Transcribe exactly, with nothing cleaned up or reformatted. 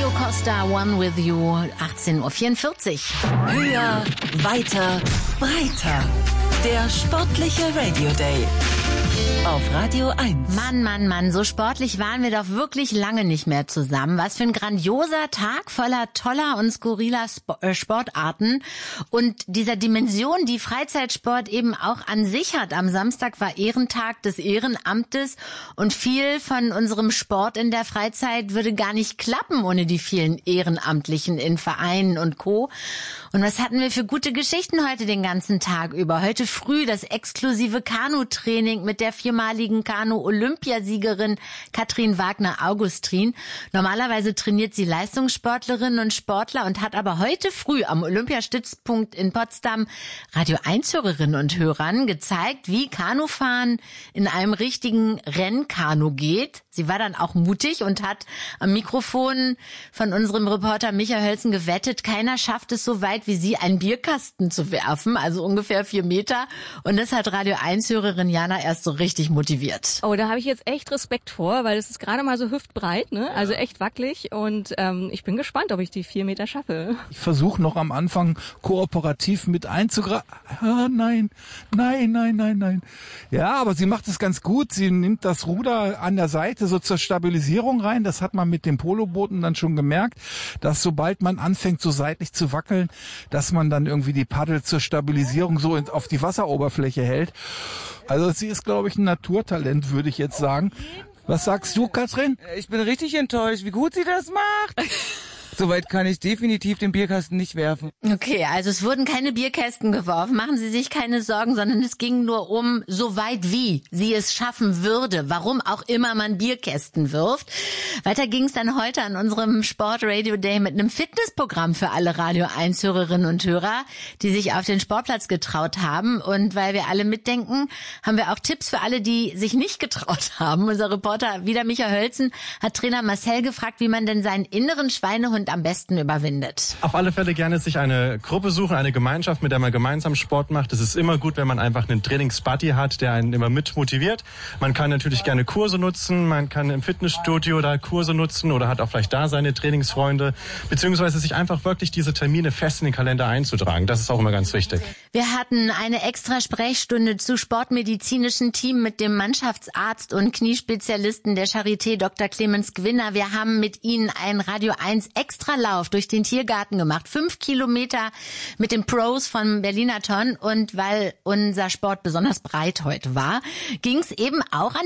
Rio Costa, One With You, achtzehn Uhr vierundvierzig. Höher, weiter, breiter. Der sportliche Radio Day auf Radio eins. Mann, Mann, Mann, so sportlich waren wir doch wirklich lange nicht mehr zusammen. Was für ein grandioser Tag voller toller und skurriler Sp- äh, Sportarten und dieser Dimension, die Freizeitsport eben auch an sich hat. Am Samstag war Ehrentag des Ehrenamtes und viel von unserem Sport in der Freizeit würde gar nicht klappen ohne die vielen Ehrenamtlichen in Vereinen und Co. Und was hatten wir für gute Geschichten heute den ganzen Tag über? Heute früh das exklusive Kanutraining mit der viermaligen Kanu-Olympiasiegerin Katrin Wagner-Augustin. Normalerweise trainiert sie Leistungssportlerinnen und Sportler und hat aber heute früh am Olympiastützpunkt in Potsdam Radio eins Hörerinnen und Hörern gezeigt, wie Kanufahren in einem richtigen Rennkanu geht. Sie war dann auch mutig und hat am Mikrofon von unserem Reporter Micha Hölzen gewettet, keiner schafft es so weit wie sie, einen Bierkasten zu werfen, also ungefähr vier Meter. Und das hat Radio eins Hörerin Jana erst so richtig motiviert. Oh, da habe ich jetzt echt Respekt vor, weil es ist gerade mal so hüftbreit, ne? Also echt wackelig. Und ähm, ich bin gespannt, ob ich die vier Meter schaffe. Ich versuche noch am Anfang kooperativ mit einzugreifen. Ah, nein, nein, nein, nein, nein. Ja, aber sie macht es ganz gut. Sie nimmt das Ruder an der Seite so zur Stabilisierung rein. Das hat man mit dem Polobooten dann schon gemerkt, dass sobald man anfängt so seitlich zu wackeln, dass man dann irgendwie die Paddel zur Stabilisierung so auf die Wasseroberfläche hält. Also sie ist, glaube ich, ein Naturtalent, würde ich jetzt sagen. Was sagst du, Katrin? Ich bin richtig enttäuscht, wie gut sie das macht. Soweit kann ich definitiv den Bierkasten nicht werfen. Okay, also es wurden keine Bierkästen geworfen. Machen Sie sich keine Sorgen, sondern es ging nur um, so weit wie sie es schaffen würde. Warum auch immer man Bierkästen wirft. Weiter ging es dann heute an unserem Sport Radio Day mit einem Fitnessprogramm für alle Radio eins Hörerinnen und Hörer, die sich auf den Sportplatz getraut haben. Und weil wir alle mitdenken, haben wir auch Tipps für alle, die sich nicht getraut haben. Unser Reporter wieder Micha Hölzen hat Trainer Marcel gefragt, wie man denn seinen inneren Schweinehund am besten überwindet. Auf alle Fälle gerne sich eine Gruppe suchen, eine Gemeinschaft, mit der man gemeinsam Sport macht. Es ist immer gut, wenn man einfach einen Trainingsbuddy hat, der einen immer mit motiviert. Man kann natürlich gerne Kurse nutzen, man kann im Fitnessstudio da Kurse nutzen oder hat auch vielleicht da seine Trainingsfreunde, beziehungsweise sich einfach wirklich diese Termine fest in den Kalender einzutragen. Das ist auch immer ganz wichtig. Wir hatten eine extra Sprechstunde zu sportmedizinischen Team mit dem Mannschaftsarzt und Kniespezialisten der Charité, Doktor Clemens Gwinner. Wir haben mit Ihnen ein Radio eins Extralauf durch den Tiergarten gemacht. Fünf Kilometer mit den Pros von Berliner Ton. Und weil unser Sport besonders breit heute war, ging es eben auch an